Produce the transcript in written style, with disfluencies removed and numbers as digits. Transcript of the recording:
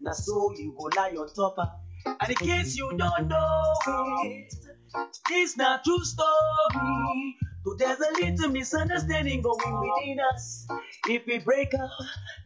Now so you go lie on top her. And in case you don't know it, this not true story. So there's a little misunderstanding going within us. If we break up,